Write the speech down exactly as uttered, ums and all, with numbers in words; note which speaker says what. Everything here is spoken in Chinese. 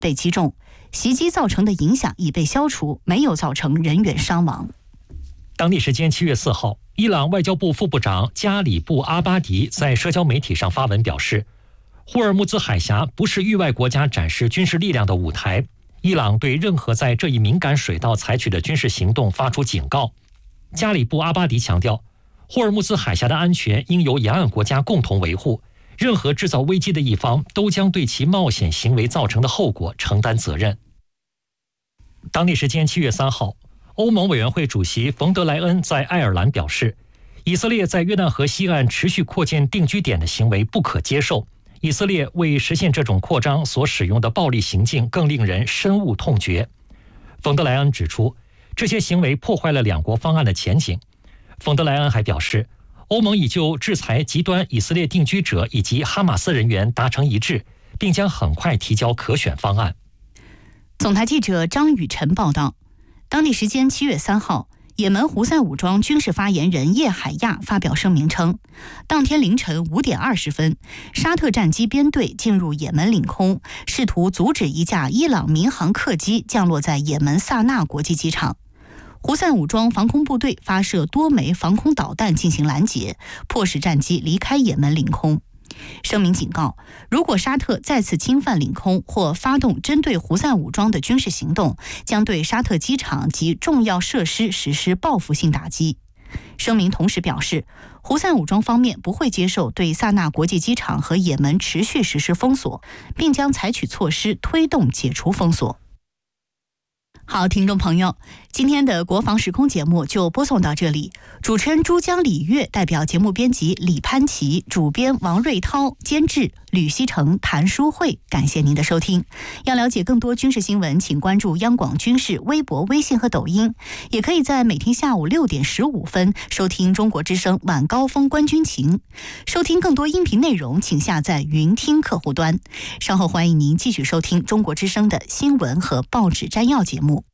Speaker 1: 被击中，袭击造成的影响已被消除，没有造成人员伤亡。
Speaker 2: 当地时间七月四号，伊朗外交部副部长加里布阿巴迪在社交媒体上发文表示，霍尔木兹海峡不是域外国家展示军事力量的舞台，伊朗对任何在这一敏感水道采取的军事行动发出警告。加里布阿巴迪强调，霍尔木兹海峡的安全应由沿岸国家共同维护，任何制造危机的一方都将对其冒险行为造成的后果承担责任。当地时间七月三号，欧盟委员会主席冯德莱恩在爱尔兰表示，以色列在约旦河西岸持续扩建定居点的行为不可接受，以色列为实现这种扩张所使用的暴力行径更令人深恶痛绝。冯德莱恩指出，这些行为破坏了两国方案的前景。冯德莱恩还表示，欧盟已就制裁极端以色列定居者以及哈马斯人员达成一致，并将很快提交可选方案。
Speaker 1: 总台记者张雨晨报道，当地时间七月三号，也门胡塞武装军事发言人叶海亚发表声明称，当天凌晨五点二十分，沙特战机编队进入也门领空，试图阻止一架伊朗民航客机降落在也门萨那国际机场。胡塞武装防空部队发射多枚防空导弹进行拦截，迫使战机离开也门领空。声明警告，如果沙特再次侵犯领空或发动针对胡塞武装的军事行动，将对沙特机场及重要设施实施报复性打击。声明同时表示，胡塞武装方面不会接受对萨那国际机场和也门持续实施封锁，并将采取措施推动解除封锁。好，听众朋友，今天的国防时空节目就播送到这里。主持人珠江李月代表节目编辑李潘琪，主编王瑞涛，监制吕希成、谭淑慧，感谢您的收听。要了解更多军事新闻，请关注央广军事微博、微信和抖音，也可以在每天下午六点十五分收听中国之声晚高峰观军情。收听更多音频内容，请下载云听客户端。稍后欢迎您继续收听中国之声的新闻和报纸摘要节目。